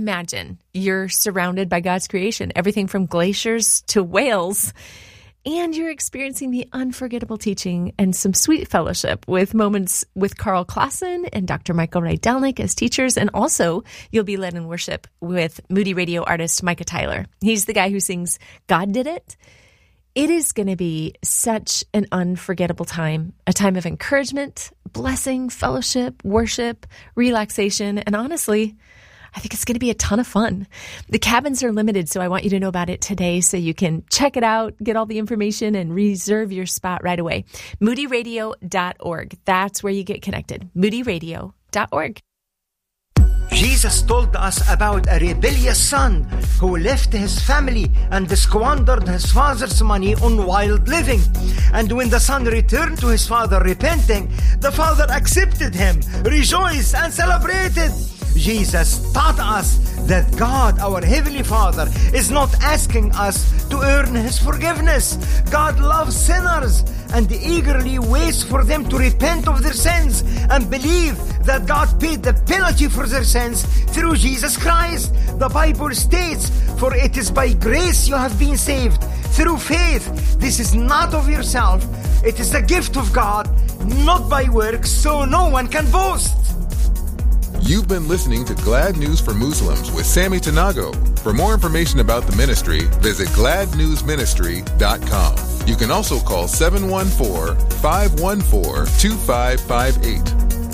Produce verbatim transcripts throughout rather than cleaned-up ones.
imagine you're surrounded by God's creation, everything from glaciers to whales, and you're experiencing the unforgettable teaching and some sweet fellowship with moments with Carl Claassen and Doctor Michael Rydelnik as teachers. And also, you'll be led in worship with Moody Radio artist Micah Tyler. He's the guy who sings God Did It. It is going to be such an unforgettable time, a time of encouragement, blessing, fellowship, worship, relaxation, and honestly, I think it's going to be a ton of fun. The cabins are limited, so I want you to know about it today so you can check it out, get all the information, and reserve your spot right away. moody radio dot org. That's where you get connected. moody radio dot org. Jesus told us about a rebellious son who left his family and squandered his father's money on wild living. And when the son returned to his father repenting, the father accepted him, rejoiced, and celebrated. Jesus taught us that God, our Heavenly Father, is not asking us to earn His forgiveness. God loves sinners and eagerly waits for them to repent of their sins and believe that God paid the penalty for their sins through Jesus Christ. The Bible states, "For it is by grace you have been saved, through faith. This is not of yourself. It is the gift of God, not by works, so no one can boast." You've been listening to Glad News for Muslims with Sammy Tanago. For more information about the ministry, visit glad news ministry dot com. You can also call seven one four, five one four, two five five eight.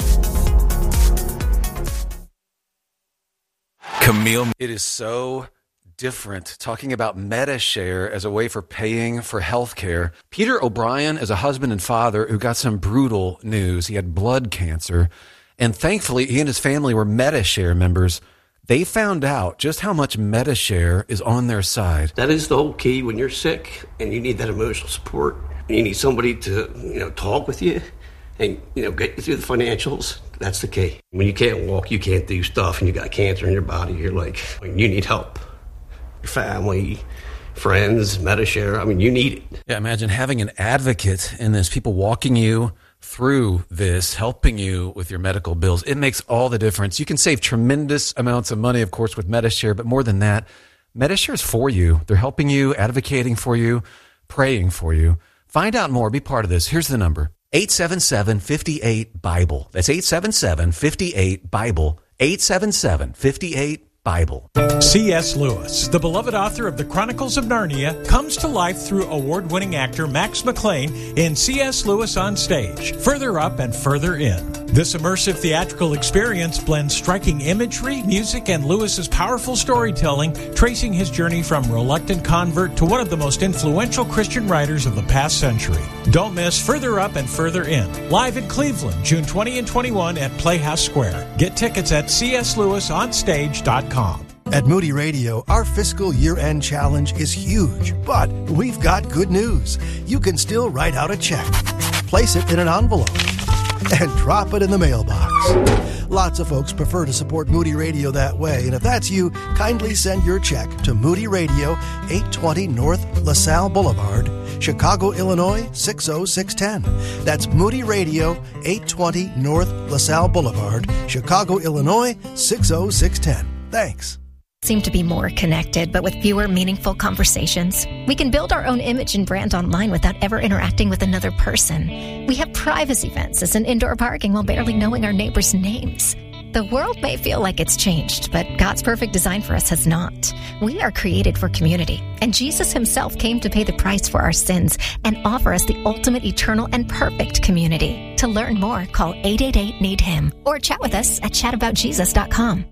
Camille, it is so different talking about MediShare as a way for paying for health care. Peter O'Brien is a husband and father who got some brutal news. He had blood cancer. And thankfully, he and his family were MediShare members. They found out just how much MediShare is on their side. That is the whole key when you're sick and you need that emotional support. And you need somebody to, you know, talk with you and, you know, get you through the financials. That's the key. When you can't walk, you can't do stuff, and you got cancer in your body, you're like, you need help. Your family, friends, MediShare, I mean, you need it. Yeah, imagine having an advocate in this, people walking you through this, helping you with your medical bills. It makes all the difference. You can save tremendous amounts of money, of course, with MediShare, but more than that, MediShare is for you. They're helping you, advocating for you, praying for you. Find out more. Be part of this. Here's the number. eight seven seven, five eight, BIBLE. That's eight seven seven, five eight, BIBLE. eight seven seven, five eight, Bible. C S. Lewis, the beloved author of the Chronicles of Narnia, comes to life through award-winning actor Max McLean in C S. Lewis on Stage, Further Up and Further In. This immersive theatrical experience blends striking imagery, music, and Lewis's powerful storytelling, tracing his journey from reluctant convert to one of the most influential Christian writers of the past century. Don't miss Further Up and Further In, live in Cleveland, June twentieth and twenty-first at Playhouse Square. Get tickets at c s lewis on stage dot com. At Moody Radio, our fiscal year-end challenge is huge, but we've got good news. You can still write out a check, place it in an envelope, and drop it in the mailbox. Lots of folks prefer to support Moody Radio that way, and if that's you, kindly send your check to Moody Radio, eight twenty North LaSalle Boulevard, Chicago, Illinois, six oh six one oh. That's Moody Radio, eight twenty North LaSalle Boulevard, Chicago, Illinois, six oh six one oh. Thanks. Seem to be more connected, but with fewer meaningful conversations. We can build our own image and brand online without ever interacting with another person. We have privacy fences and indoor parking while barely knowing our neighbors' names. The world may feel like it's changed, but God's perfect design for us has not. We are created for community, and Jesus himself came to pay the price for our sins and offer us the ultimate, eternal, and perfect community. To learn more, call eight eight eight, need him or chat with us at chat about jesus dot com.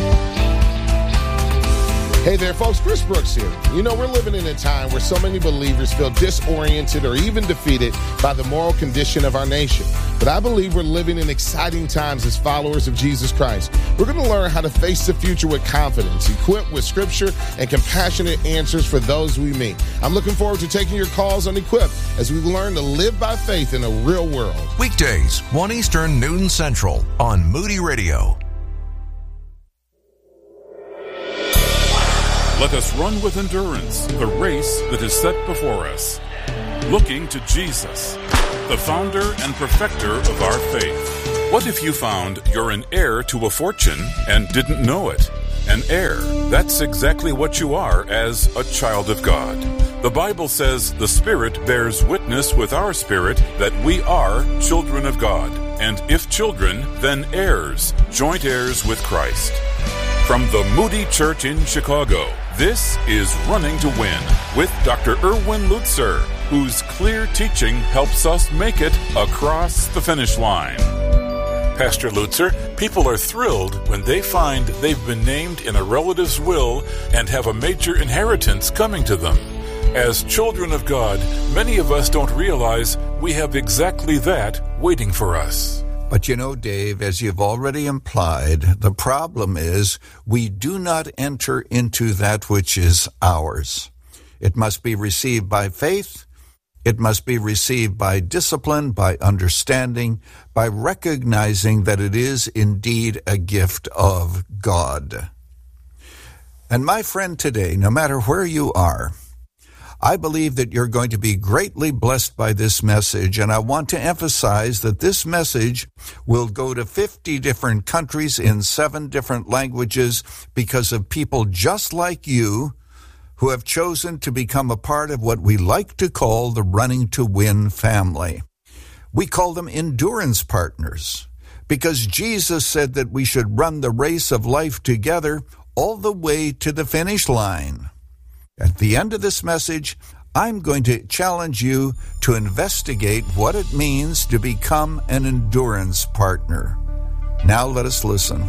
Hey there, folks. Chris Brooks here. You know, we're living in a time where so many believers feel disoriented or even defeated by the moral condition of our nation. But I believe we're living in exciting times as followers of Jesus Christ. We're going to learn how to face the future with confidence, equipped with scripture and compassionate answers for those we meet. I'm looking forward to taking your calls on Equip as we learn to live by faith in a real world. Weekdays, one Eastern, noon Central on Moody Radio. Let us run with endurance the race that is set before us, looking to Jesus, the founder and perfecter of our faith. What if you found you're an heir to a fortune and didn't know it, an heir. That's exactly what you are as a child of God. The Bible says the Spirit bears witness with our spirit that we are children of God. And if children, then heirs, joint heirs with Christ. From the Moody Church in Chicago, this is Running to Win with Doctor Erwin Lutzer, whose clear teaching helps us make it across the finish line. Pastor Lutzer, people are thrilled when they find they've been named in a relative's will and have a major inheritance coming to them. As children of God, many of us don't realize we have exactly that waiting for us. But you know, Dave, as you've already implied, the problem is we do not enter into that which is ours. It must be received by faith. It must be received by discipline, by understanding, by recognizing that it is indeed a gift of God. And my friend today, no matter where you are, I believe that you're going to be greatly blessed by this message, and I want to emphasize that this message will go to fifty different countries in seven different languages because of people just like you who have chosen to become a part of what we like to call the Running to Win family. We call them endurance partners because Jesus said that we should run the race of life together all the way to the finish line. At the end of this message, I'm going to challenge you to investigate what it means to become an endurance partner. Now let us listen.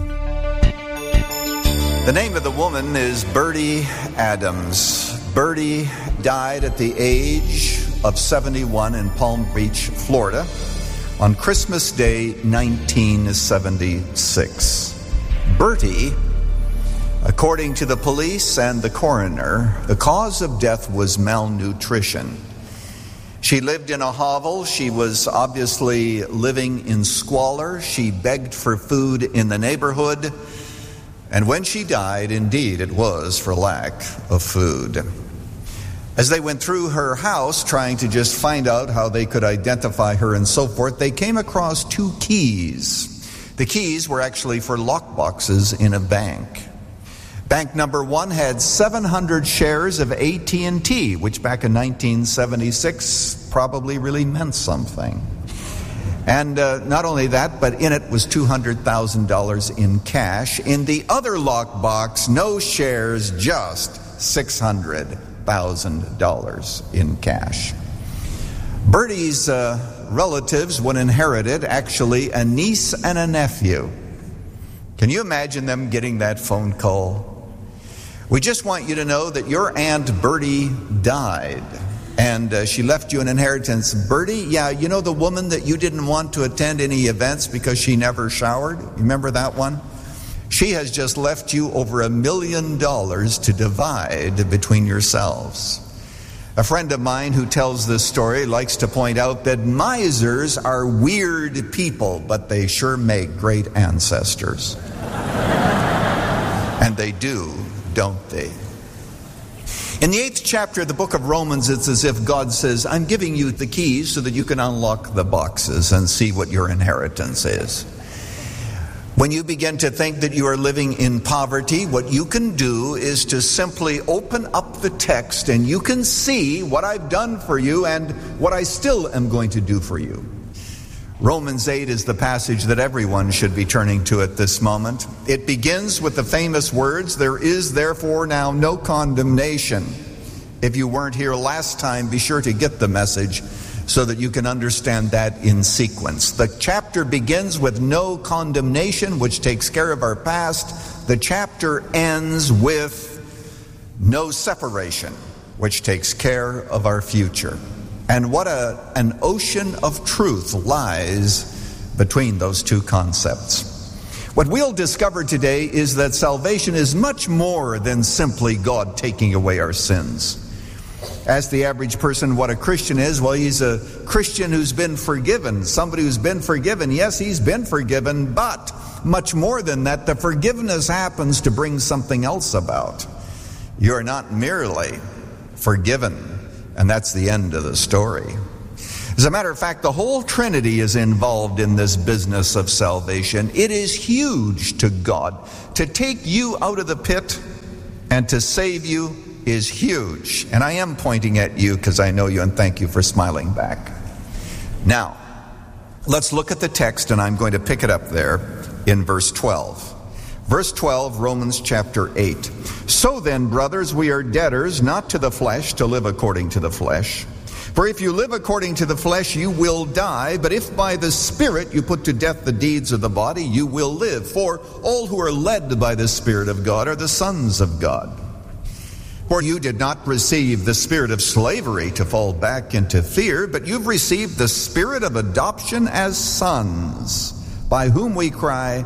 The name of the woman is Bertie Adams. Bertie died at the age of seventy-one in Palm Beach, Florida, on Christmas Day, nineteen seventy-six. Bertie, according to the police and the coroner, the cause of death was malnutrition. She lived in a hovel. She was obviously living in squalor. She begged for food in the neighborhood. And when she died, indeed, it was for lack of food. As they went through her house, trying to just find out how they could identify her and so forth, they came across two keys. The keys were actually for lock boxes in a bank. Bank number one had seven hundred shares of A T and T, which back in nineteen seventy-six probably really meant something. And uh, not only that, but in it was two hundred thousand dollars in cash. In the other lock box, no shares, just six hundred thousand dollars in cash. Bertie's uh, relatives would inherit it, actually a niece and a nephew. Can you imagine them getting that phone call? We just want you to know that your Aunt Bertie died. And uh, she left you an inheritance. Bertie, yeah, you know the woman that you didn't want to attend any events because she never showered? You remember that one? She has just left you over a million dollars to divide between yourselves. A friend of mine who tells this story likes to point out that misers are weird people, but they sure make great ancestors. And they do, don't they? In the eighth chapter of the book of Romans, it's as if God says, I'm giving you the keys so that you can unlock the boxes and see what your inheritance is. When you begin to think that you are living in poverty, what you can do is to simply open up the text and you can see what I've done for you and what I still am going to do for you. Romans eight is the passage that everyone should be turning to at this moment. It begins with the famous words, there is therefore now no condemnation. If you weren't here last time, be sure to get the message so that you can understand that in sequence. The chapter begins with no condemnation, which takes care of our past. The chapter ends with no separation, which takes care of our future. And what a, an ocean of truth lies between those two concepts. What we'll discover today is that salvation is much more than simply God taking away our sins. Ask the average person what a Christian is. Well, he's a Christian who's been forgiven. Somebody who's been forgiven. Yes, he's been forgiven, but much more than that, the forgiveness happens to bring something else about. You're not merely forgiven. And that's the end of the story. As a matter of fact, the whole Trinity is involved in this business of salvation. It is huge to God. To take you out of the pit and to save you is huge. And I am pointing at you because I know you, and thank you for smiling back. Now, let's look at the text, and I'm going to pick it up there in verse twelve. Verse twelve, Romans chapter eight. So then, brothers, we are debtors, not to the flesh, to live according to the flesh. For if you live according to the flesh, you will die. But if by the Spirit you put to death the deeds of the body, you will live. For all who are led by the Spirit of God are the sons of God. For you did not receive the spirit of slavery to fall back into fear, but you've received the spirit of adoption as sons, by whom we cry,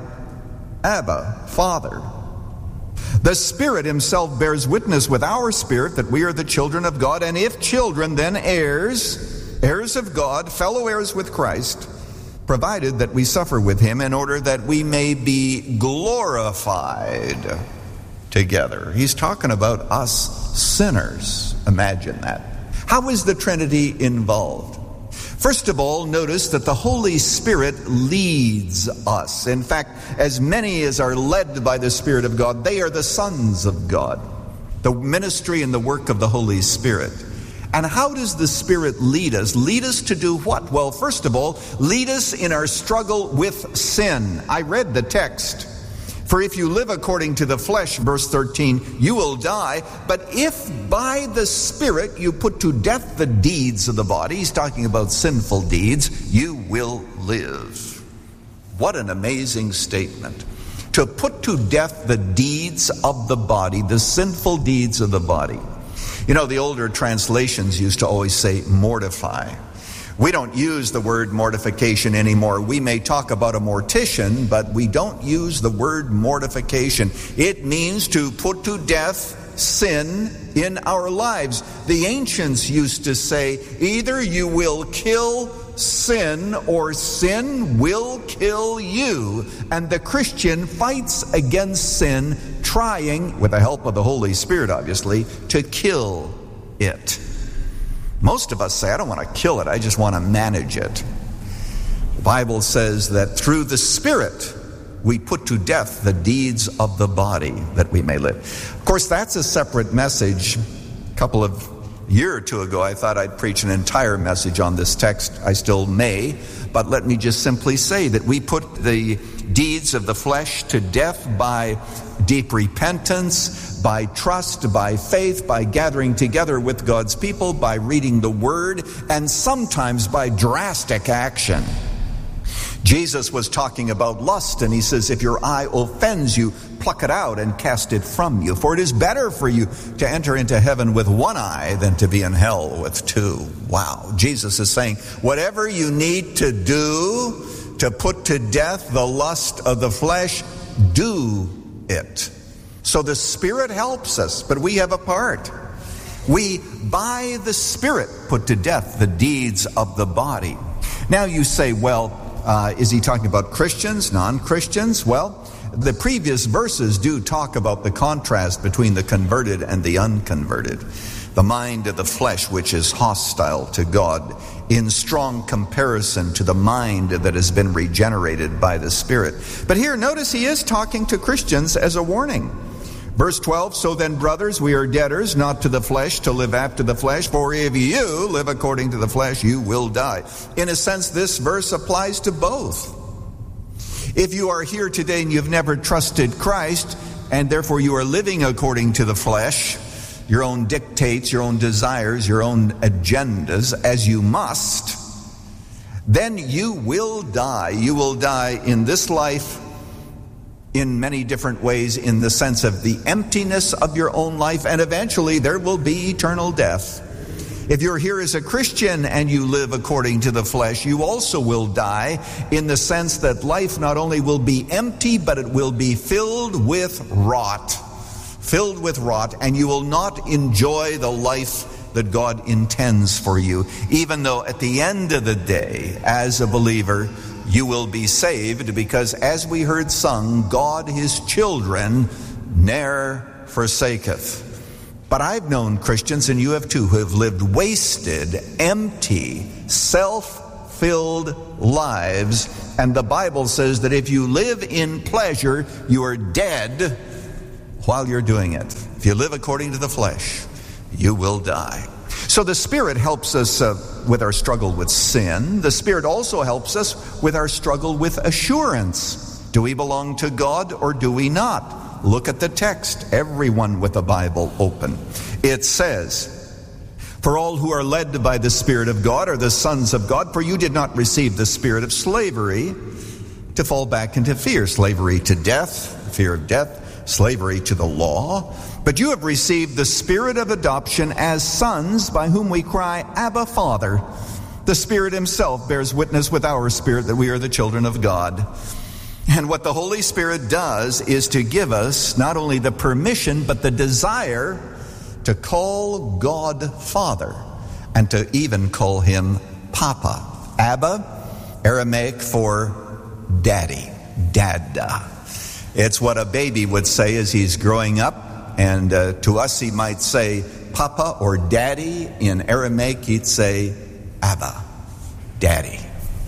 Abba, Father. The Spirit himself bears witness with our spirit that we are the children of God, and if children, then heirs, heirs of God, fellow heirs with Christ, provided that we suffer with him in order that we may be glorified together. He's talking about us sinners. Imagine that. How is the Trinity involved? First of all, notice that the Holy Spirit leads us. In fact, as many as are led by the Spirit of God, they are the sons of God. The ministry and the work of the Holy Spirit. And how does the Spirit lead us? Lead us to do what? Well, first of all, lead us in our struggle with sin. I read the text. For if you live according to the flesh, verse thirteen, you will die. But if by the Spirit you put to death the deeds of the body, he's talking about sinful deeds, you will live. What an amazing statement. To put to death the deeds of the body, the sinful deeds of the body. You know, the older translations used to always say mortify. We don't use the word mortification anymore. We may talk about a mortician, but we don't use the word mortification. It means to put to death sin in our lives. The ancients used to say, either you will kill sin or sin will kill you. And the Christian fights against sin, trying, with the help of the Holy Spirit obviously, to kill it. Most of us say, I don't want to kill it, I just want to manage it. The Bible says that through the Spirit we put to death the deeds of the body that we may live. Of course, that's a separate message. A couple of year or two ago, I thought I'd preach an entire message on this text. I still may, but let me just simply say that we put the deeds of the flesh to death by deep repentance, by trust, by faith, by gathering together with God's people, by reading the Word, and sometimes by drastic action. Jesus was talking about lust, and he says, if your eye offends you, pluck it out and cast it from you. For it is better for you to enter into heaven with one eye than to be in hell with two. Wow. Jesus is saying, whatever you need to do to put to death the lust of the flesh, do it. So the Spirit helps us, but we have a part. We, by the Spirit, put to death the deeds of the body. Now you say, well, uh, is he talking about Christians, non-Christians? Well, the previous verses do talk about the contrast between the converted and the unconverted. The mind of the flesh, which is hostile to God, in strong comparison to the mind that has been regenerated by the Spirit. But here, notice he is talking to Christians as a warning. Verse twelve, so then, brothers, we are debtors, not to the flesh, to live after the flesh. For if you live according to the flesh, you will die. In a sense, this verse applies to both. If you are here today and you've never trusted Christ, and therefore you are living according to the flesh, your own dictates, your own desires, your own agendas, as you must, then you will die. You will die in this life in many different ways, in the sense of the emptiness of your own life, and eventually there will be eternal death. If you're here as a Christian and you live according to the flesh, you also will die, in the sense that life not only will be empty, but it will be filled with rot. Filled with rot, and you will not enjoy the life that God intends for you, even though at the end of the day, as a believer, you will be saved, because as we heard sung, God his children ne'er forsaketh. But I've known Christians, and you have too, who have lived wasted, empty, self-filled lives. And the Bible says that if you live in pleasure, you are dead while you're doing it. If you live according to the flesh, you will die. So the Spirit helps us uh, with our struggle with sin. The Spirit also helps us with our struggle with assurance. Do we belong to God or do we not? Look at the text. Everyone with a Bible open. It says, "For all who are led by the Spirit of God are the sons of God, for you did not receive the spirit of slavery to fall back into fear." Slavery to death, fear of death, slavery to the law. "But you have received the Spirit of adoption as sons, by whom we cry, Abba, Father." The Spirit himself bears witness with our spirit that we are the children of God. And what the Holy Spirit does is to give us not only the permission, but the desire to call God Father, and to even call him Papa. Abba, Aramaic for daddy, dada. It's what a baby would say as he's growing up. And uh, to us, he might say Papa or Daddy. In Aramaic, he'd say Abba, Daddy.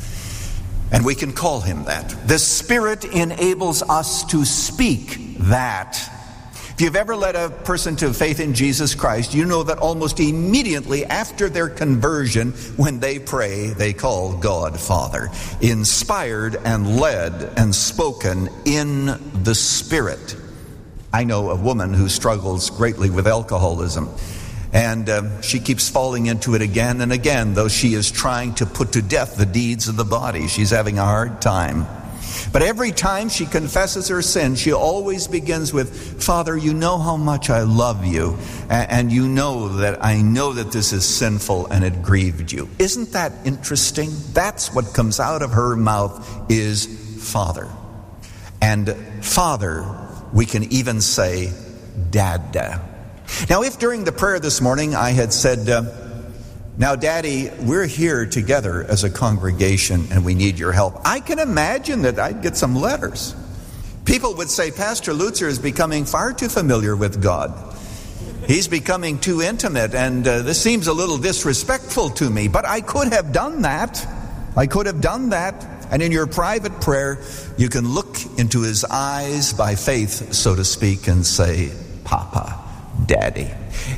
And we can call him that. The Spirit enables us to speak that. If you've ever led a person to faith in Jesus Christ, you know that almost immediately after their conversion, when they pray, they call God Father. Inspired and led and spoken in the Spirit. I know a woman who struggles greatly with alcoholism, and uh, she keeps falling into it again and again, though she is trying to put to death the deeds of the body. She's having a hard time. But every time she confesses her sin, she always begins with, "Father, you know how much I love you, and you know that I know that this is sinful and it grieved you." Isn't that interesting? That's what comes out of her mouth is Father. And Father, we can even say Dada. Now, if during the prayer this morning I had said, uh, "Now, Daddy, we're here together as a congregation and we need your help," I can imagine that I'd get some letters. People would say, "Pastor Lutzer is becoming far too familiar with God. He's becoming too intimate, and uh, this seems a little disrespectful to me." But I could have done that. I could have done that. And in your private prayer, you can look into his eyes by faith, so to speak, and say, "Papa, Daddy."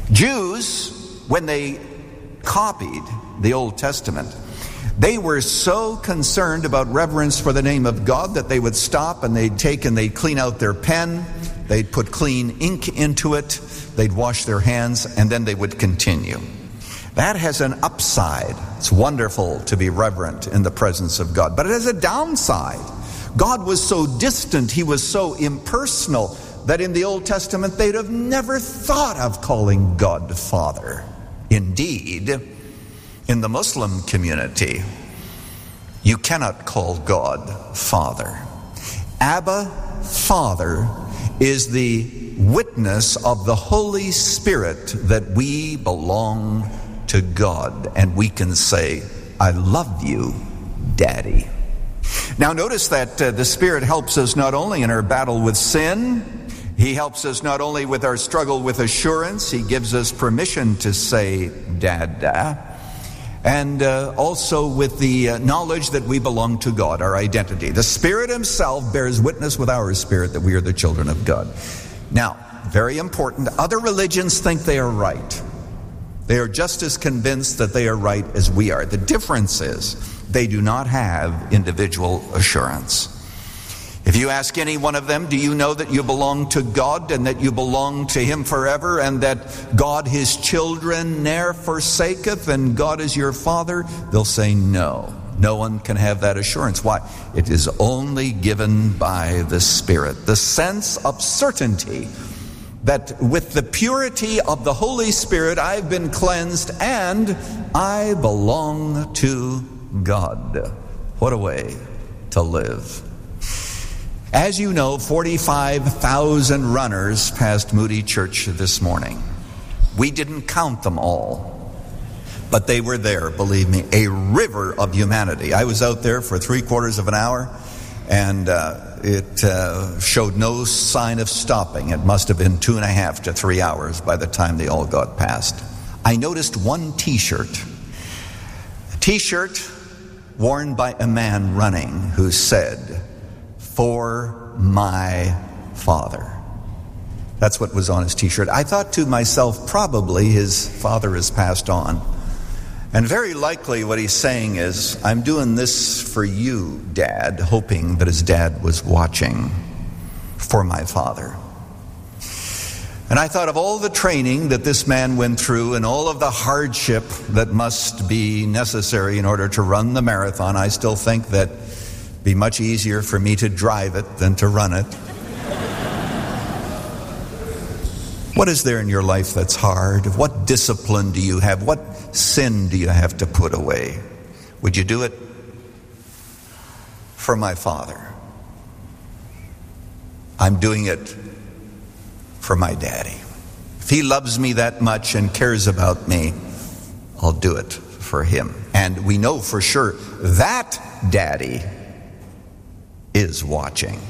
Jews, when they copied the Old Testament, they were so concerned about reverence for the name of God that they would stop and they'd take and they'd clean out their pen, they'd put clean ink into it, they'd wash their hands, and then they would continue. That has an upside. It's wonderful to be reverent in the presence of God. But it has a downside. God was so distant, he was so impersonal, that in the Old Testament they'd have never thought of calling God Father. Indeed, in the Muslim community, you cannot call God Father. Abba, Father, is the witness of the Holy Spirit that we belong to God, and we can say, "I love you, Daddy." Now notice that uh, the Spirit helps us not only in our battle with sin, he helps us not only with our struggle with assurance, he gives us permission to say Dada, and uh, also with the uh, knowledge that we belong to God, our identity. The Spirit himself bears witness with our spirit that we are the children of God. Now, very important, other religions think they are right. They are just as convinced that they are right as we are. The difference is they do not have individual assurance. If you ask any one of them, "Do you know that you belong to God and that you belong to him forever, and that God his children ne'er forsaketh, and God is your Father?" They'll say no. No one can have that assurance. Why? It is only given by the Spirit. The sense of certainty that with the purity of the Holy Spirit I've been cleansed and I belong to God. What a way to live. As you know, forty-five thousand runners passed Moody Church this morning. We didn't count them all, but they were there, believe me, a river of humanity. I was out there for three quarters of an hour, And uh, it uh, showed no sign of stopping. It must have been two and a half to three hours by the time they all got past. I noticed one T-shirt. A T-shirt worn by a man running who said, "For my father." That's what was on his T-shirt. I thought to myself, probably his father has passed on. And very likely what he's saying is, "I'm doing this for you, Dad," hoping that his dad was watching. For my father. And I thought of all the training that this man went through and all of the hardship that must be necessary in order to run the marathon. I still think that it'd be much easier for me to drive it than to run it. What is there in your life that's hard? What discipline do you have? What sin do you have to put away? Would you do it for my father? I'm doing it for my daddy. If he loves me that much and cares about me, I'll do it for him. And we know for sure that daddy is watching.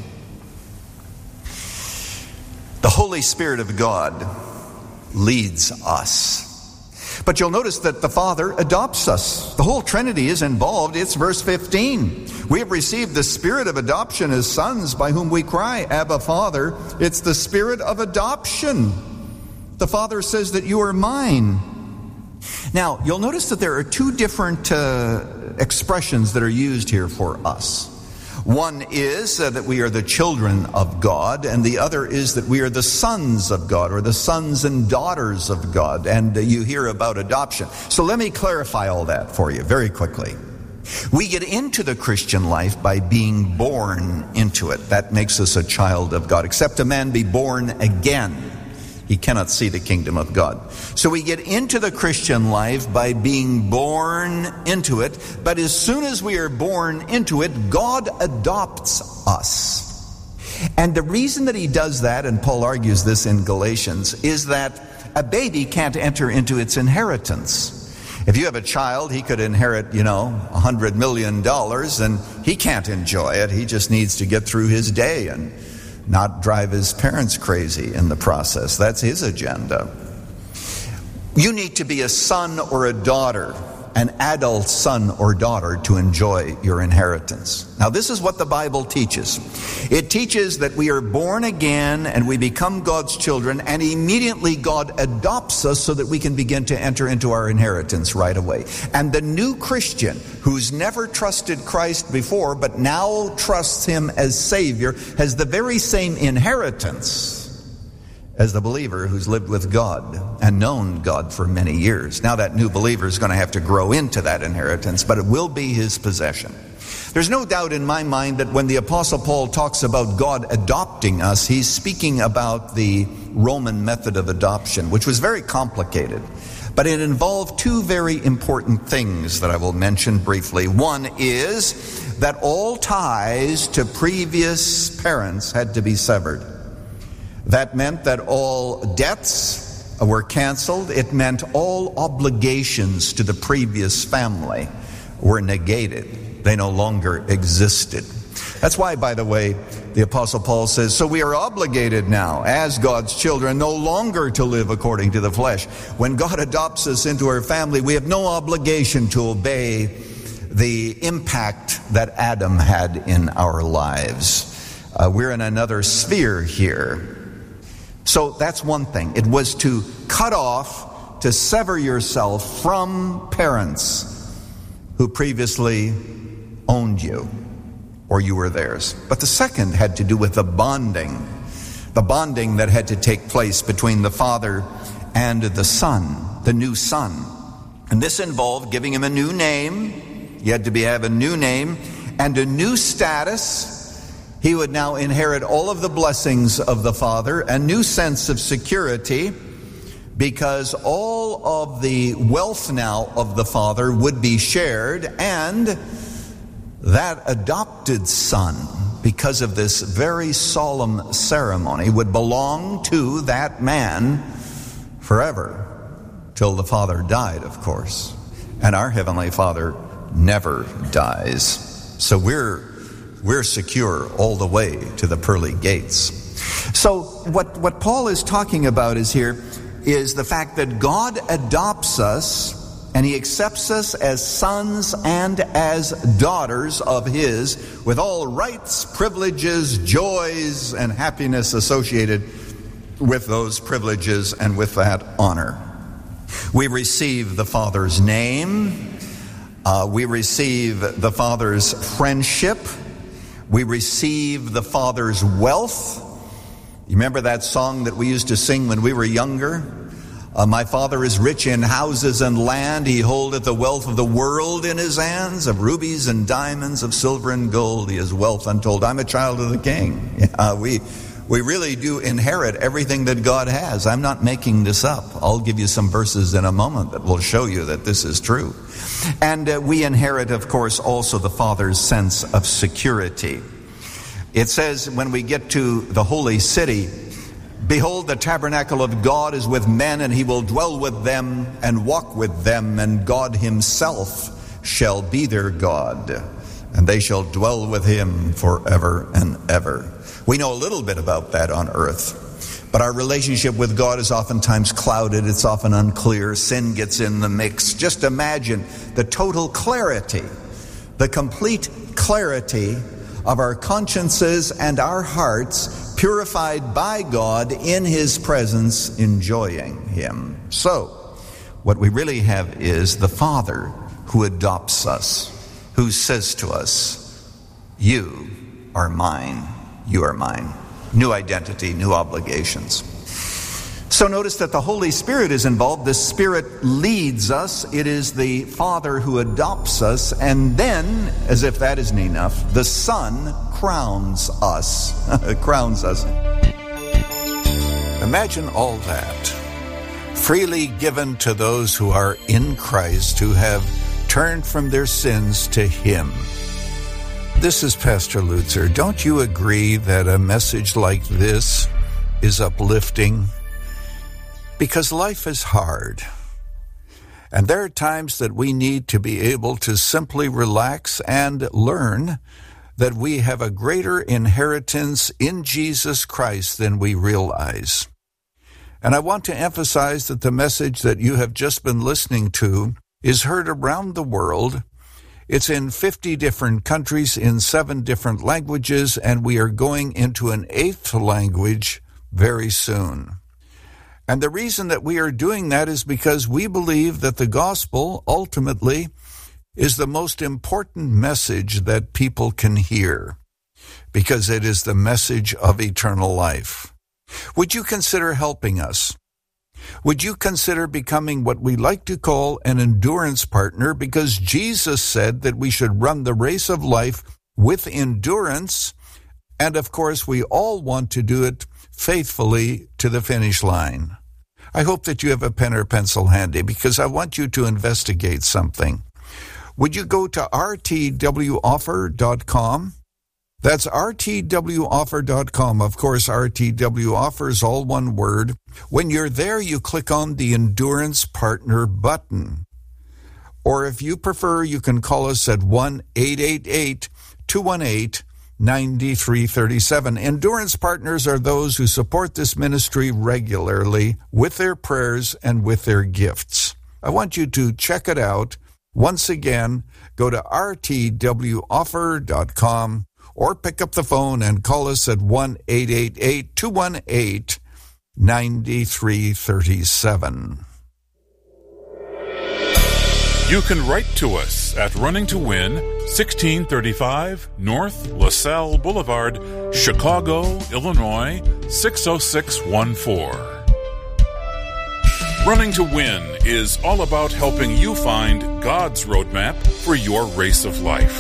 The Holy Spirit of God leads us. But you'll notice that the Father adopts us. The whole Trinity is involved. It's verse fifteen. We have received the Spirit of adoption as sons, by whom we cry, "Abba, Father." It's the Spirit of adoption. The Father says that you are mine. Now, you'll notice that there are two different uh, expressions that are used here for us. One is uh, that we are the children of God, and the other is that we are the sons of God, or the sons and daughters of God. And uh, you hear about adoption. So let me clarify all that for you very quickly. We get into the Christian life by being born into it. That makes us a child of God. Except a man be born again, he cannot see the kingdom of God. So we get into the Christian life by being born into it. But as soon as we are born into it, God adopts us. And the reason that he does that, and Paul argues this in Galatians, is that a baby can't enter into its inheritance. If you have a child, he could inherit, you know, a hundred million dollars, and he can't enjoy it. He just needs to get through his day and not drive his parents crazy in the process. That's his agenda. You need to be a son or a daughter, an adult son or daughter, to enjoy your inheritance. Now, this is what the Bible teaches. It teaches that we are born again and we become God's children, and immediately God adopts us so that we can begin to enter into our inheritance right away. And the new Christian who's never trusted Christ before but now trusts him as Savior has the very same inheritance as the believer who's lived with God and known God for many years. Now that new believer is going to have to grow into that inheritance, but it will be his possession. There's no doubt in my mind that when the Apostle Paul talks about God adopting us, he's speaking about the Roman method of adoption, which was very complicated. But it involved two very important things that I will mention briefly. One is that all ties to previous parents had to be severed. That meant that all debts were canceled. It meant all obligations to the previous family were negated. They no longer existed. That's why, by the way, the Apostle Paul says, so we are obligated now, as God's children, no longer to live according to the flesh. When God adopts us into our family, we have no obligation to obey the impact that Adam had in our lives. Uh, we're in another sphere here. So that's one thing. It was to cut off, to sever yourself from parents who previously owned you, or you were theirs. But the second had to do with the bonding, the bonding that had to take place between the Father and the Son, the new Son. And this involved giving him a new name. He had to be, have a new name and a new status. He would now inherit all of the blessings of the Father, a new sense of security, because all of the wealth now of the Father would be shared, and that adopted son, because of this very solemn ceremony, would belong to that man forever, till the Father died, of course. And our Heavenly Father never dies. So we're we're secure all the way to the pearly gates. So what, what Paul is talking about is here is the fact that God adopts us and he accepts us as sons and as daughters of his, with all rights, privileges, joys, and happiness associated with those privileges and with that honor. We receive the Father's name. Uh, we receive the Father's friendship. We receive the Father's wealth. You remember that song that we used to sing when we were younger? Uh, my Father is rich in houses and land. He holdeth the wealth of the world in his hands, of rubies and diamonds, of silver and gold. He has wealth untold. I'm a child of the King. Yeah, we we really do inherit everything that God has. I'm not making this up. I'll give you some verses in a moment that will show you that this is true. And uh, we inherit, of course, also the Father's sense of security. It says when we get to the holy city, behold, the tabernacle of God is with men, and he will dwell with them and walk with them, and God himself shall be their God, and they shall dwell with him forever and ever. We know a little bit about that on earth, but our relationship with God is oftentimes clouded. It's often unclear. Sin gets in the mix. Just imagine the total clarity, the complete clarity of our consciences and our hearts, purified by God in his presence, enjoying him. So, what we really have is the Father who adopts us, who says to us, you are mine, you are mine. New identity, new obligations. So notice that the Holy Spirit is involved. The Spirit leads us. It is the Father who adopts us. And then, as if that isn't enough, the Son crowns us. crowns us. Imagine all that. Freely given to those who are in Christ, who have turned from their sins to him. This is Pastor Lutzer. Don't you agree that a message like this is uplifting? Because life is hard. And there are times that we need to be able to simply relax and learn that we have a greater inheritance in Jesus Christ than we realize. And I want to emphasize that the message that you have just been listening to is heard around the world. It's in fifty different countries, in seven different languages, and we are going into an eighth language very soon. And the reason that we are doing that is because we believe that the gospel ultimately is the most important message that people can hear, because it is the message of eternal life. Would you consider helping us? Would you consider becoming what we like to call an endurance partner? Because Jesus said that we should run the race of life with endurance, and of course we all want to do it faithfully to the finish line. I hope that you have a pen or pencil handy, because I want you to investigate something. Would you go to r t w offer dot com? That's r t w offer dot com. Of course, R T W Offer is all one word. When you're there, you click on the Endurance Partner button. Or if you prefer, you can call us at one eight eight eight, two one eight, nine three three seven. Endurance partners are those who support this ministry regularly with their prayers and with their gifts. I want you to check it out. Once again, go to r t w offer dot com or pick up the phone and call us at one eight eight eight, two one eight, nine three three seven. You can write to us at Running to Win, sixteen thirty-five North LaSalle Boulevard, Chicago, Illinois, six oh six one four. Running to Win is all about helping you find God's roadmap for your race of life.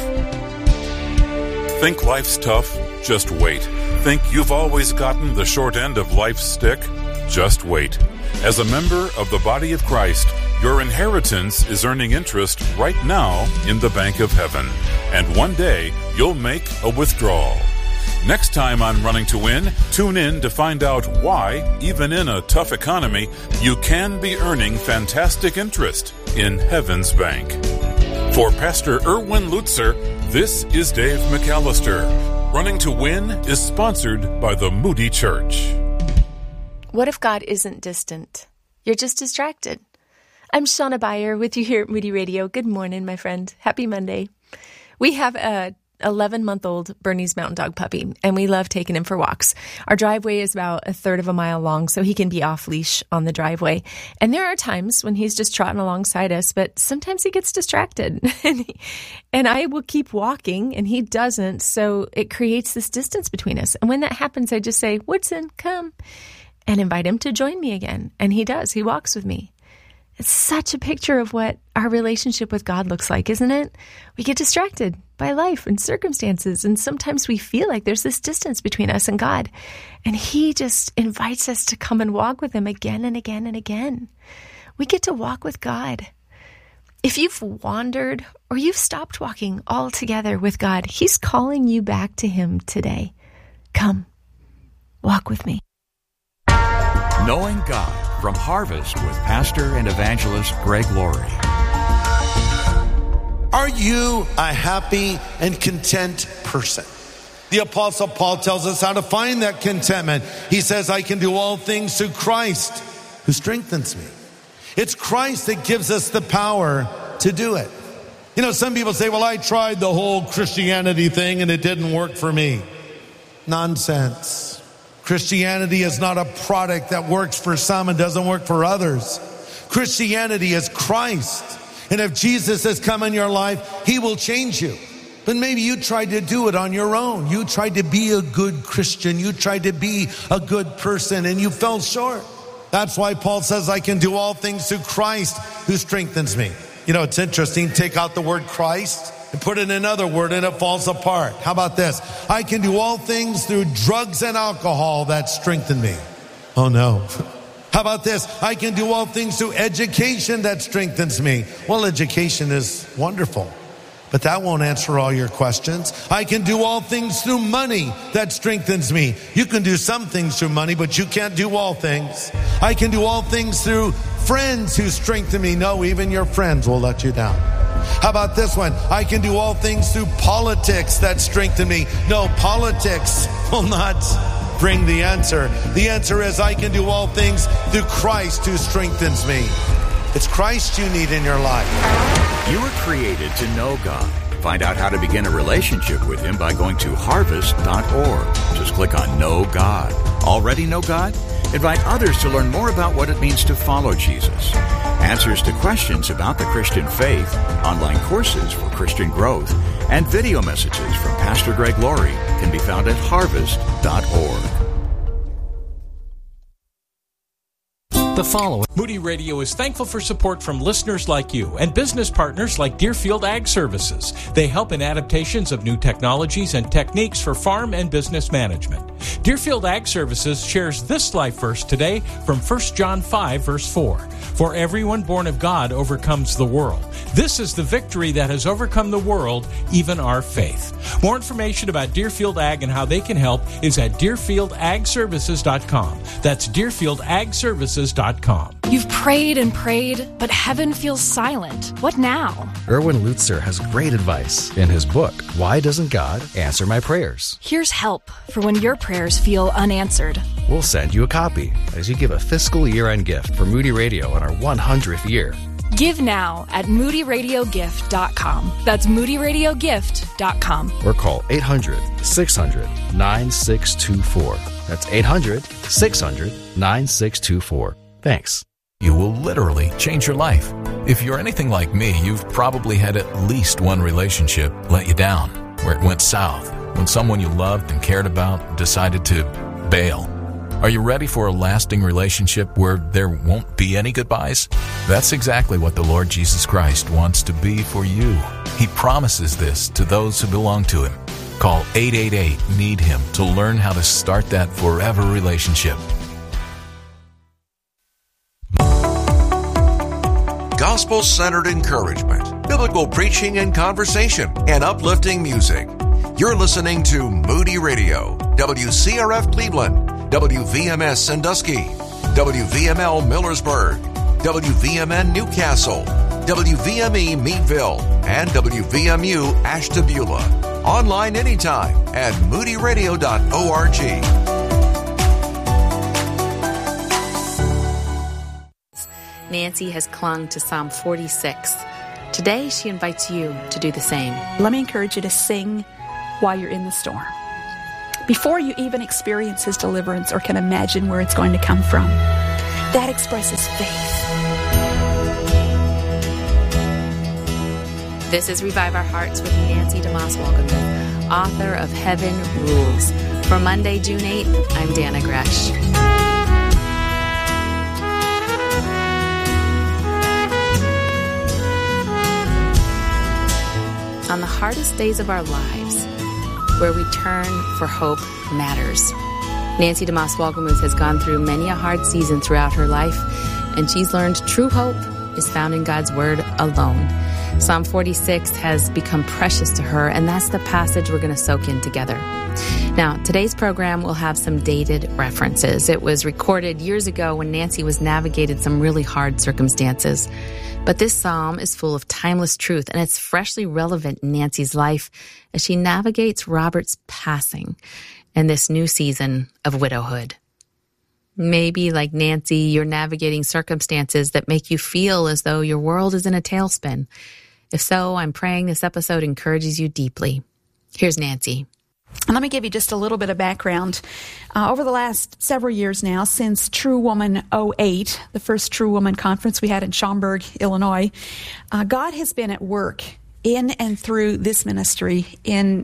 Think life's tough? Just wait. Think you've always gotten the short end of life's stick? Just wait. As a member of the body of Christ, your inheritance is earning interest right now in the bank of heaven. And one day, you'll make a withdrawal. Next time on Running to Win, tune in to find out why, even in a tough economy, you can be earning fantastic interest in Heaven's Bank. For Pastor Erwin Lutzer, This is Dave McAllister. Running to Win is sponsored by the Moody Church. What if God isn't distant? You're just distracted. I'm Shauna Beyer with you here at Moody Radio. Good morning, my friend. Happy Monday. We have a eleven-month-old Bernese Mountain Dog puppy, and we love taking him for walks. Our driveway is about a third of a mile long, so he can be off-leash on the driveway. And there are times when he's just trotting alongside us, but sometimes he gets distracted. and, he, and I will keep walking, and he doesn't, so it creates this distance between us. And when that happens, I just say, Woodson, come, and invite him to join me again. And he does. He walks with me. It's such a picture of what our relationship with God looks like, isn't it? We get distracted by life and circumstances, and sometimes we feel like there's this distance between us and God, and He just invites us to come and walk with Him again and again and again. We get to walk with God. If you've wandered or you've stopped walking altogether with God, He's calling you back to Him today. Come, walk with me. Knowing God from Harvest with Pastor and Evangelist Greg Laurie. Are you a happy and content person? The Apostle Paul tells us how to find that contentment. He says, I can do all things through Christ who strengthens me. It's Christ that gives us the power to do it. You know, some people say, well, I tried the whole Christianity thing and it didn't work for me. Nonsense. Christianity is not a product that works for some and doesn't work for others. Christianity is Christ. And if Jesus has come in your life, He will change you. But maybe you tried to do it on your own. You tried to be a good Christian. You tried to be a good person and you fell short. That's why Paul says, I can do all things through Christ who strengthens me. You know, it's interesting. Take out the word Christ and put in another word and it falls apart. How about this? I can do all things through drugs and alcohol that strengthen me. Oh no. How about this? I can do all things through education that strengthens me. Well, education is wonderful, but that won't answer all your questions. I can do all things through money that strengthens me. You can do some things through money, but you can't do all things. I can do all things through friends who strengthen me. No, even your friends will let you down. How about this one? I can do all things through politics that strengthen me. No, politics will not bring the answer. The answer is I can do all things through Christ who strengthens me. It's Christ you need in your life. You were created to know God. Find out how to begin a relationship with Him by going to harvest dot org. Just click on Know God. Already know God? Invite others to learn more about what it means to follow Jesus. Answers to questions about the Christian faith, online courses for Christian growth, and video messages from Pastor Greg Laurie can be found at harvest dot org. The following. Moody Radio is thankful for support from listeners like you and business partners like Deerfield Ag Services. They help in adaptations of new technologies and techniques for farm and business management. Deerfield Ag Services shares this life verse today from First John five, verse four. For everyone born of God overcomes the world. This is the victory that has overcome the world, even our faith. More information about Deerfield Ag and how they can help is at deerfield ag services dot com. That's deerfield ag services dot com. You've prayed and prayed, but heaven feels silent. What now? Erwin Lutzer has great advice in his book, Why Doesn't God Answer My Prayers? Here's help for when your prayers feel unanswered. We'll send you a copy as you give a fiscal year-end gift for Moody Radio on our one hundredth year. Give now at moody radio gift dot com. That's moody radio gift dot com. Or call eight hundred, six hundred, nine six two four. That's eight hundred, six hundred, nine six two four. Thanks. You will literally change your life. If you're anything like me, you've probably had at least one relationship let you down, where it went south, when someone you loved and cared about decided to bail. Are you ready for a lasting relationship where there won't be any goodbyes? That's exactly what the Lord Jesus Christ wants to be for you. He promises this to those who belong to Him. Call eight eight eight, need him to learn how to start that forever relationship. Gospel-centered encouragement, biblical preaching and conversation, and uplifting music. You're listening to Moody Radio, W C R F Cleveland, W V M S Sandusky, W V M L Millersburg, W V M N Newcastle, W V M E Meadville, and W V M U Ashtabula. Online anytime at moody radio dot org. Nancy has clung to Psalm forty-six. Today, she invites you to do the same. Let me encourage you to sing while you're in the storm, before you even experience His deliverance or can imagine where it's going to come from. That expresses faith. This is Revive Our Hearts with Nancy DeMoss Wolgemuth, author of Heaven Rules. For Monday, June eighth, I'm Dana Gresh. On the hardest days of our lives, where we turn for hope matters. Nancy DeMoss Wolgemuth has gone through many a hard season throughout her life, and she's learned true hope is found in God's Word alone. Psalm forty-six has become precious to her, and that's the passage we're going to soak in together. Now, today's program will have some dated references. It was recorded years ago when Nancy was navigating some really hard circumstances. But this psalm is full of timeless truth, and it's freshly relevant in Nancy's life as she navigates Robert's passing and this new season of widowhood. Maybe, like Nancy, you're navigating circumstances that make you feel as though your world is in a tailspin. If so, I'm praying this episode encourages you deeply. Here's Nancy. And let me give you just a little bit of background. Uh, over the last several years now, since True Woman oh eight, the first True Woman conference we had in Schaumburg, Illinois, uh, God has been at work in and through this ministry in,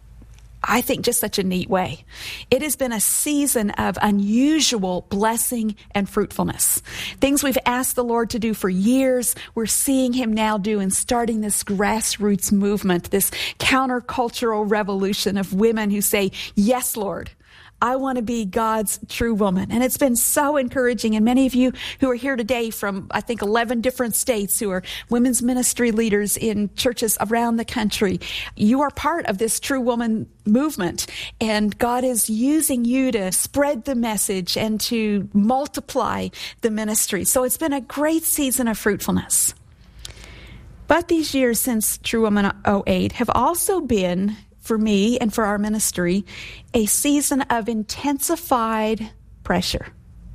I think, just such a neat way. It has been a season of unusual blessing and fruitfulness. Things we've asked the Lord to do for years, we're seeing Him now do in starting this grassroots movement, this countercultural revolution of women who say, "Yes, Lord, I want to be God's true woman." And it's been so encouraging. And many of you who are here today from, I think, eleven different states who are women's ministry leaders in churches around the country, you are part of this true woman movement. And God is using you to spread the message and to multiply the ministry. So it's been a great season of fruitfulness. But these years since True Woman oh eight have also been, for me and for our ministry, a season of intensified pressure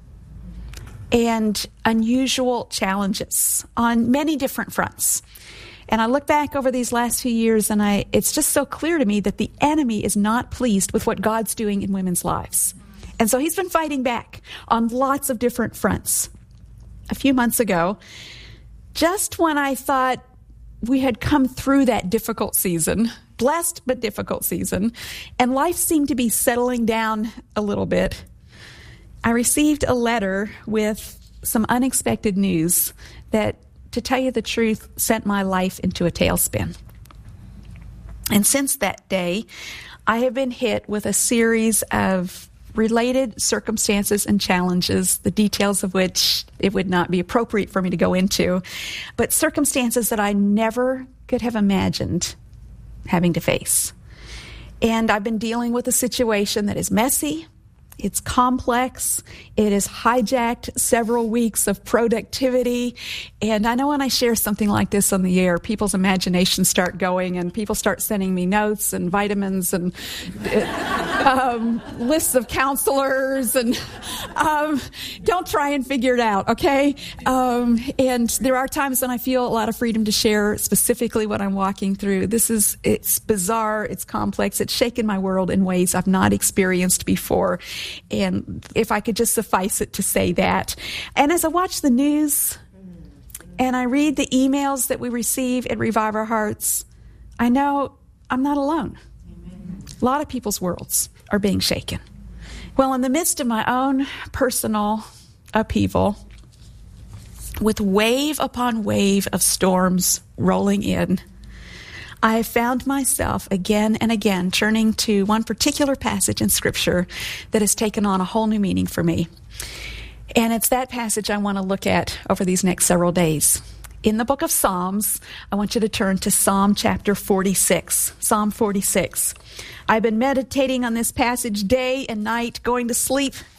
and unusual challenges on many different fronts. And I look back over these last few years, and I it's just so clear to me that the enemy is not pleased with what God's doing in women's lives. And so he's been fighting back on lots of different fronts. A few months ago, just when I thought we had come through that difficult season, blessed but difficult season, and life seemed to be settling down a little bit, I received a letter with some unexpected news that, to tell you the truth, sent my life into a tailspin. And since that day, I have been hit with a series of related circumstances and challenges, the details of which it would not be appropriate for me to go into, but circumstances that I never could have imagined having to face. And I've been dealing with a situation that is messy, it's complex, it has hijacked several weeks of productivity. And I know when I share something like this on the air, people's imaginations start going and people start sending me notes and vitamins and um, lists of counselors. And um, don't try and figure it out, okay? Um, and there are times when I feel a lot of freedom to share specifically what I'm walking through. This is, it's bizarre, it's complex, it's shaken my world in ways I've not experienced before. And if I could just suffice it to say that. And as I watch the news and I read the emails that we receive at Revive Our Hearts, I know I'm not alone. Amen. A lot of people's worlds are being shaken. Well, in the midst of my own personal upheaval, with wave upon wave of storms rolling in, I have found myself again and again turning to one particular passage in Scripture that has taken on a whole new meaning for me. And it's that passage I want to look at over these next several days. In the book of Psalms, I want you to turn to Psalm chapter forty-six. Psalm forty-six. I've been meditating on this passage day and night, going to sleep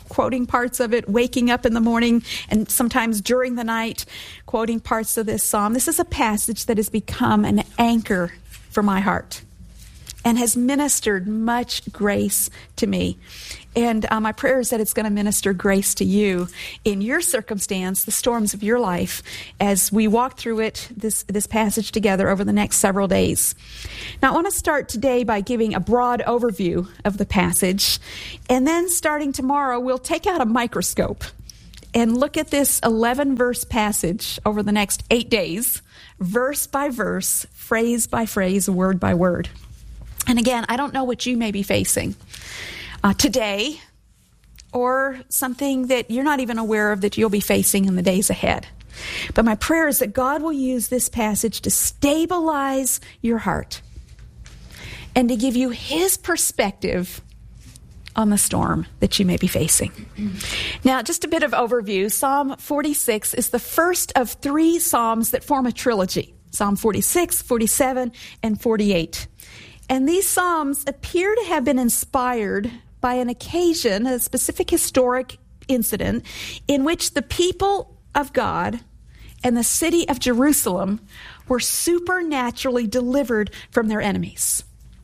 quoting parts of it, waking up in the morning and sometimes during the night, quoting parts of this psalm. This is a passage that has become an anchor for my heart and has ministered much grace to me. And uh, my prayer is that it's going to minister grace to you in your circumstance, the storms of your life, as we walk through it, this, this passage together over the next several days. Now, I want to start today by giving a broad overview of the passage. And then starting tomorrow, we'll take out a microscope and look at this eleven-verse passage over the next eight days, verse by verse, phrase by phrase, word by word. And again, I don't know what you may be facing uh, today, or something that you're not even aware of that you'll be facing in the days ahead. But my prayer is that God will use this passage to stabilize your heart and to give you His perspective on the storm that you may be facing. Now, just a bit of overview. Psalm forty-six is the first of three psalms that form a trilogy. Psalm forty-six, forty-seven, and forty-eight. And these psalms appear to have been inspired by an occasion, a specific historic incident, in which the people of God and the city of Jerusalem were supernaturally delivered from their enemies.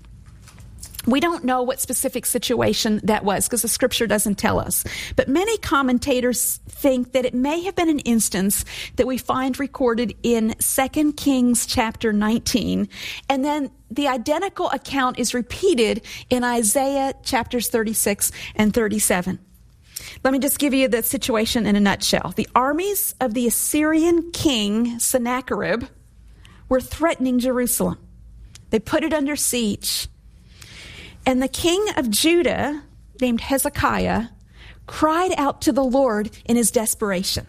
We don't know what specific situation that was because the scripture doesn't tell us. But many commentators think that it may have been an instance that we find recorded in Second Kings chapter nineteen. And then the identical account is repeated in Isaiah chapters thirty-six and thirty-seven. Let me just give you the situation in a nutshell. The armies of the Assyrian king Sennacherib were threatening Jerusalem. They put it under siege. And the king of Judah, named Hezekiah, cried out to the Lord in his desperation.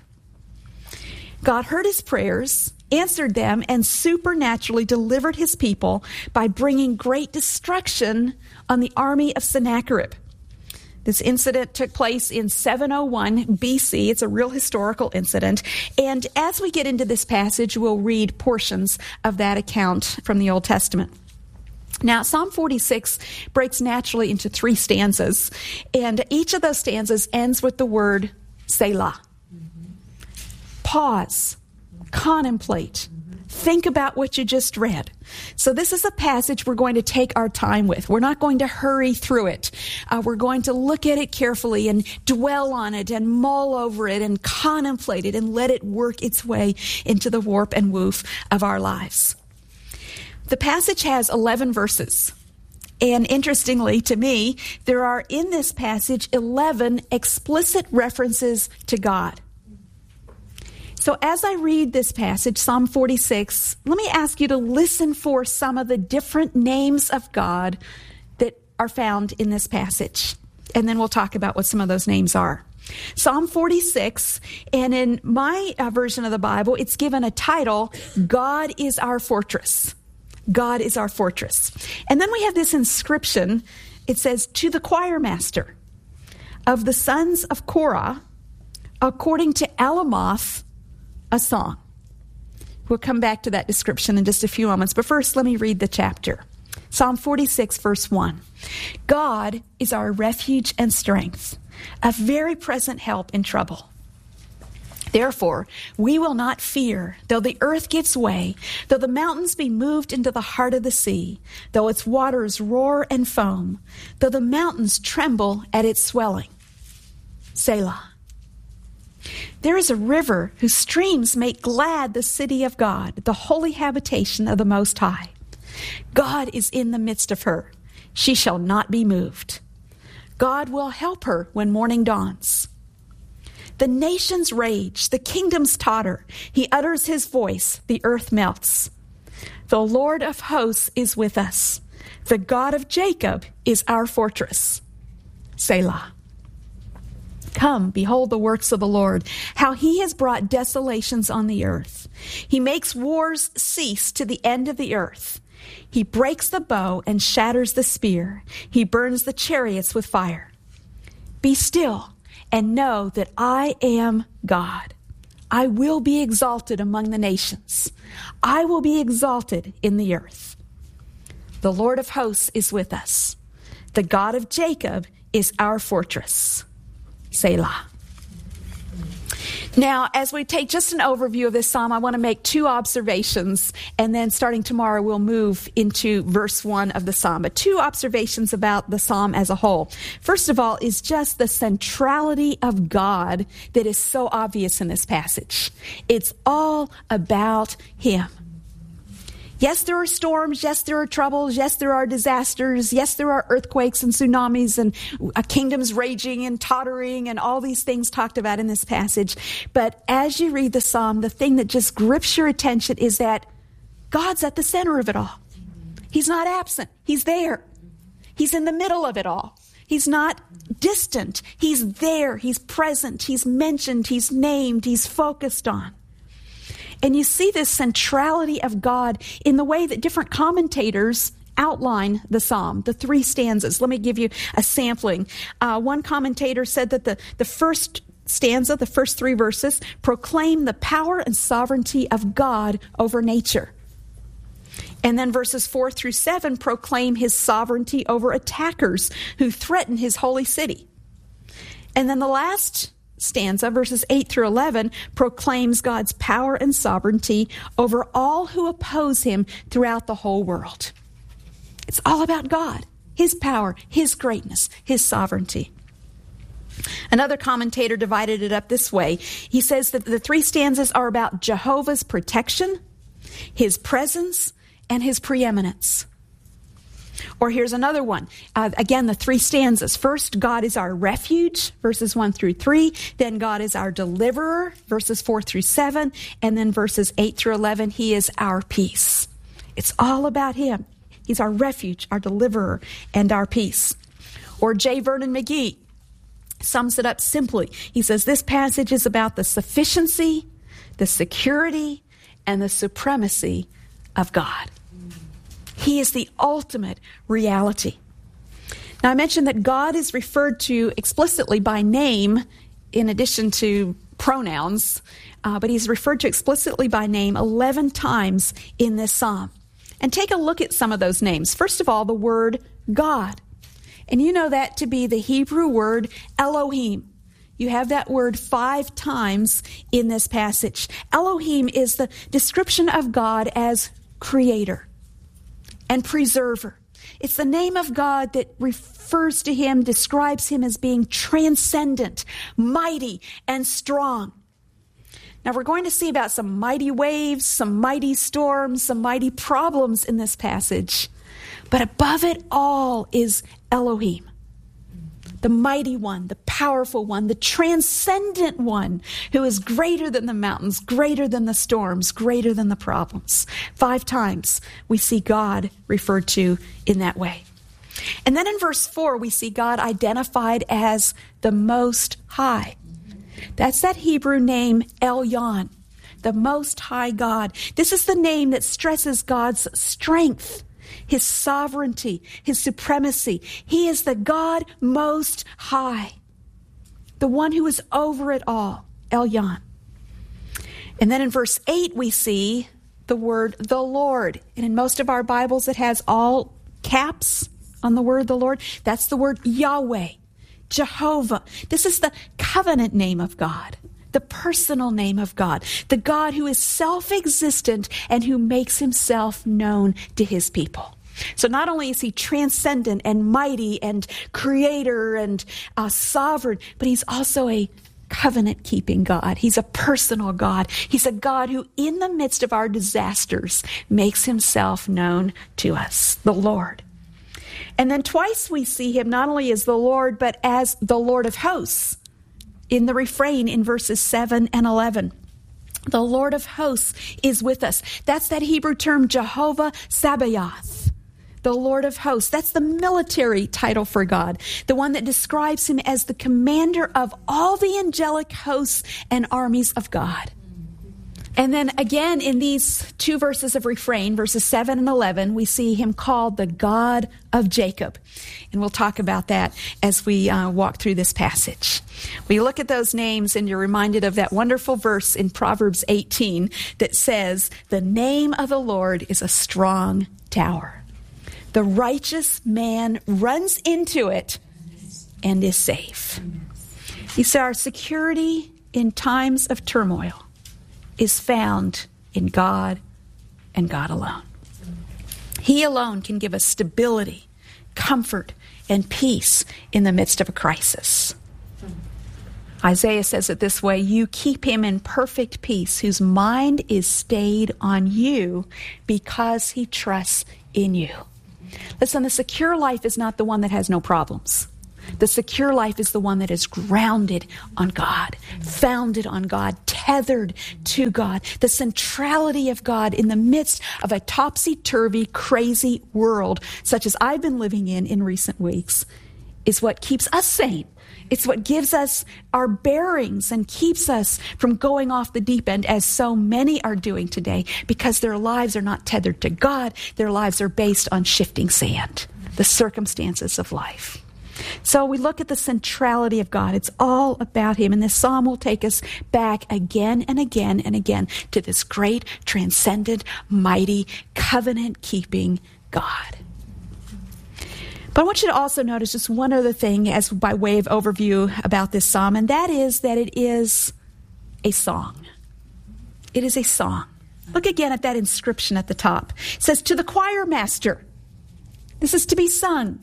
God heard his prayers, answered them, and supernaturally delivered his people by bringing great destruction on the army of Sennacherib. This incident took place in seven oh one B C. It's a real historical incident. And as we get into this passage, we'll read portions of that account from the Old Testament. Now, Psalm forty-six breaks naturally into three stanzas, and each of those stanzas ends with the word Selah. Mm-hmm. Pause, contemplate, mm-hmm. think about what you just read. So this is a passage we're going to take our time with. We're not going to hurry through it. Uh, we're going to look at it carefully and dwell on it and mull over it and contemplate it and let it work its way into the warp and woof of our lives. The passage has eleven verses, and interestingly to me, there are in this passage eleven explicit references to God. So as I read this passage, Psalm forty-six, let me ask you to listen for some of the different names of God that are found in this passage, and then we'll talk about what some of those names are. Psalm forty-six, and in my uh, version of the Bible, it's given a title, God is Our Fortress. God is our fortress. And then we have this inscription. It says, to the choir master of the sons of Korah, according to Alamoth, a song. We'll come back to that description in just a few moments. But first, let me read the chapter. Psalm forty-six, verse one. God is our refuge and strength, a very present help in trouble. Therefore, we will not fear, though the earth gives way, though the mountains be moved into the heart of the sea, though its waters roar and foam, though the mountains tremble at its swelling. Selah. There is a river whose streams make glad the city of God, the holy habitation of the Most High. God is in the midst of her. She shall not be moved. God will help her when morning dawns. The nations rage, the kingdoms totter. He utters his voice, the earth melts. The Lord of hosts is with us. The God of Jacob is our fortress. Selah. Come, behold the works of the Lord, how he has brought desolations on the earth. He makes wars cease to the end of the earth. He breaks the bow and shatters the spear. He burns the chariots with fire. Be still and know that I am God. I will be exalted among the nations. I will be exalted in the earth. The Lord of hosts is with us. The God of Jacob is our fortress. Selah. Now, as we take just an overview of this psalm, I want to make two observations, and then starting tomorrow, we'll move into verse one of the psalm. But two observations about the psalm as a whole. First of all is just the centrality of God that is so obvious in this passage. It's all about Him. Yes, there are storms. Yes, there are troubles. Yes, there are disasters. Yes, there are earthquakes and tsunamis and uh, kingdoms raging and tottering and all these things talked about in this passage. But as you read the psalm, the thing that just grips your attention is that God's at the center of it all. He's not absent. He's there. He's in the middle of it all. He's not distant. He's there. He's present. He's mentioned. He's named. He's focused on. And you see this centrality of God in the way that different commentators outline the psalm, the three stanzas. Let me give you a sampling. Uh, one commentator said that the, the first stanza, the first three verses, proclaim the power and sovereignty of God over nature. And then verses four through seven proclaim His sovereignty over attackers who threaten His holy city. And then the last stanza, verses eight through eleven, proclaims God's power and sovereignty over all who oppose Him throughout the whole world. It's all about God, His power, His greatness, His sovereignty. Another commentator divided it up this way. He says that the three stanzas are about Jehovah's protection, His presence, and His preeminence. Or here's another one. Uh, again, the three stanzas. First, God is our refuge, verses one through three. Then God is our deliverer, verses four through seven. And then verses eight through eleven, He is our peace. It's all about Him. He's our refuge, our deliverer, and our peace. Or J. Vernon McGee sums it up simply. He says, this passage is about the sufficiency, the security, and the supremacy of God. He is the ultimate reality. Now, I mentioned that God is referred to explicitly by name in addition to pronouns, uh, but He's referred to explicitly by name eleven times in this psalm. And take a look at some of those names. First of all, the word God. And you know that to be the Hebrew word Elohim. You have that word five times in this passage. Elohim is the description of God as creator and preserver. It's the name of God that refers to Him, describes Him as being transcendent, mighty, and strong. Now, we're going to see about some mighty waves, some mighty storms, some mighty problems in this passage. But above it all is Elohim, the mighty one, the powerful one, the transcendent one who is greater than the mountains, greater than the storms, greater than the problems. Five times we see God referred to in that way. And then in verse four, we see God identified as the Most High. That's that Hebrew name Elyon, the Most High God. This is the name that stresses God's strength, His sovereignty, His supremacy. He is the God Most High, the one who is over it all, Elyon. And then in verse eight, we see the word the Lord. And in most of our Bibles, it has all caps on the word the Lord. That's the word Yahweh, Jehovah. This is the covenant name of God, the personal name of God, the God who is self-existent and who makes Himself known to His people. So not only is He transcendent and mighty and creator and uh, sovereign, but He's also a covenant-keeping God. He's a personal God. He's a God who, in the midst of our disasters, makes Himself known to us, the Lord. And then twice we see Him not only as the Lord, but as the Lord of hosts in the refrain in verses seven and eleven. The Lord of hosts is with us. That's that Hebrew term Jehovah Sabaoth, the Lord of hosts. That's the military title for God, the one that describes Him as the commander of all the angelic hosts and armies of God. And then again, in these two verses of refrain, verses seven and eleven, we see Him called the God of Jacob. And we'll talk about that as we uh, walk through this passage. We look at those names and you're reminded of that wonderful verse in Proverbs eighteen that says, the name of the Lord is a strong tower. The righteous man runs into it and is safe. You see, our security in times of turmoil is found in God and God alone. He alone can give us stability, comfort, and peace in the midst of a crisis. Isaiah says it this way, you keep him in perfect peace, whose mind is stayed on you because he trusts in you. Listen, the secure life is not the one that has no problems. The secure life is the one that is grounded on God, founded on God, tethered to God. The centrality of God in the midst of a topsy-turvy, crazy world, such as I've been living in in recent weeks, is what keeps us sane. It's what gives us our bearings and keeps us from going off the deep end, as so many are doing today, because their lives are not tethered to God. Their lives are based on shifting sand, the circumstances of life. So we look at the centrality of God. It's all about him. And this psalm will take us back again and again and again to this great, transcendent, mighty, covenant-keeping God. But I want you to also notice just one other thing as by way of overview about this psalm, and that is that it is a song. It is a song. Look again at that inscription at the top. It says, to the choir master. This is to be sung.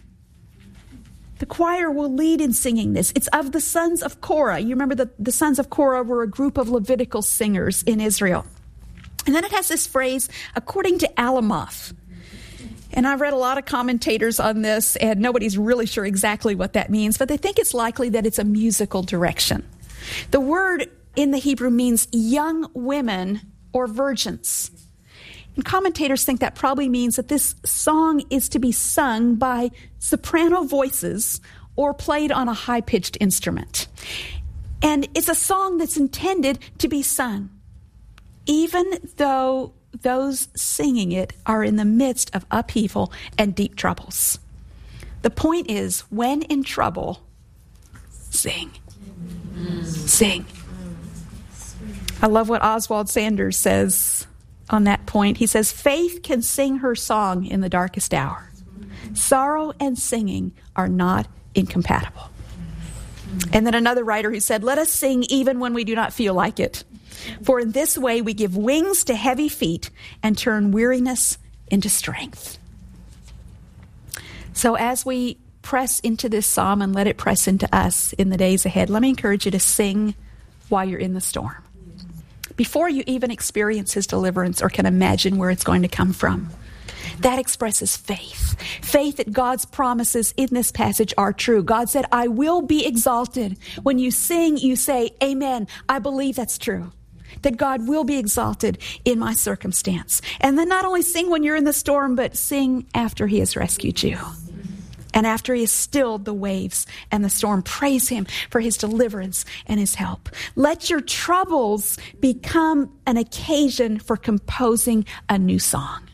The choir will lead in singing this. It's of the sons of Korah. You remember that the sons of Korah were a group of Levitical singers in Israel. And then it has this phrase, according to Alamoth. And I've read a lot of commentators on this, and nobody's really sure exactly what that means, but they think it's likely that it's a musical direction. The word in the Hebrew means young women or virgins. And commentators think that probably means that this song is to be sung by soprano voices or played on a high-pitched instrument. And it's a song that's intended to be sung, even though those singing it are in the midst of upheaval and deep troubles. The point is, when in trouble, sing. Sing. I love what Oswald Sanders says on that point. He says, faith can sing her song in the darkest hour. Sorrow and singing are not incompatible. And then another writer who said, let us sing even when we do not feel like it. For in this way we give wings to heavy feet and turn weariness into strength. So as we press into this psalm and let it press into us in the days ahead, let me encourage you to sing while you're in the storm, before you even experience his deliverance or can imagine where it's going to come from. That expresses faith. Faith that God's promises in this passage are true. God said, I will be exalted. When you sing, you say, amen. I believe that's true. That God will be exalted in my circumstance. And then not only sing when you're in the storm, but sing after he has rescued you. And after he has stilled the waves and the storm, praise him for his deliverance and his help. Let your troubles become an occasion for composing a new song.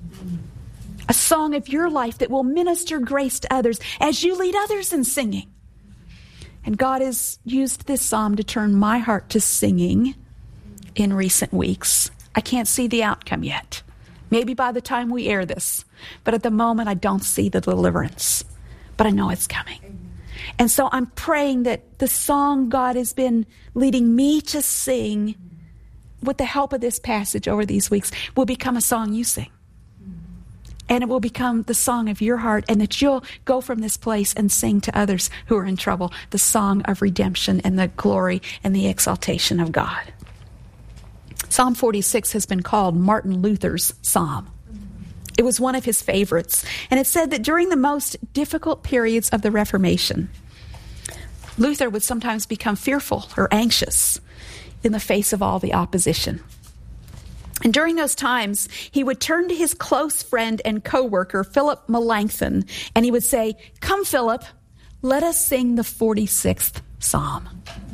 A song of your life that will minister grace to others as you lead others in singing. And God has used this psalm to turn my heart to singing in recent weeks. I can't see the outcome yet. Maybe by the time we air this. But at the moment, I don't see the deliverance. But I know it's coming. And so I'm praying that the song God has been leading me to sing with the help of this passage over these weeks will become a song you sing. And it will become the song of your heart, and that you'll go from this place and sing to others who are in trouble the song of redemption and the glory and the exaltation of God. Psalm forty-six has been called Martin Luther's psalm. It was one of his favorites. And it said that during the most difficult periods of the Reformation, Luther would sometimes become fearful or anxious in the face of all the opposition. And during those times, he would turn to his close friend and co-worker, Philip Melanchthon, and he would say, come, Philip, let us sing the forty-sixth Psalm.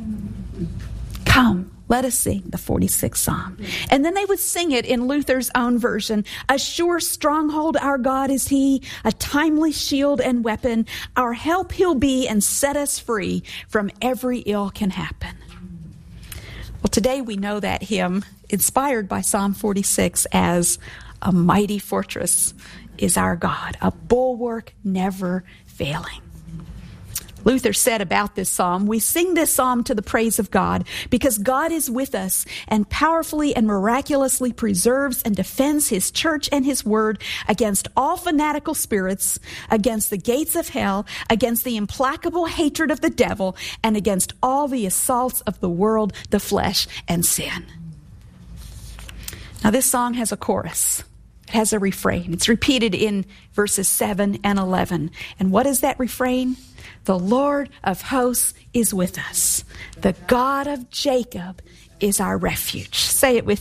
Come, let us sing the forty-sixth Psalm. And then they would sing it in Luther's own version. A sure stronghold our God is he, a timely shield and weapon. Our help he'll be and set us free from every ill can happen. Well, today we know that hymn, inspired by Psalm forty-six, as a mighty fortress is our God, a bulwark never failing. Luther said about this psalm, we sing this psalm to the praise of God because God is with us and powerfully and miraculously preserves and defends his church and his word against all fanatical spirits, against the gates of hell, against the implacable hatred of the devil, and against all the assaults of the world, the flesh, and sin. Now this song has a chorus. It has a refrain. It's repeated in verses seven and eleven. And what is that refrain? The Lord of hosts is with us. The God of Jacob is our refuge. Say it with me.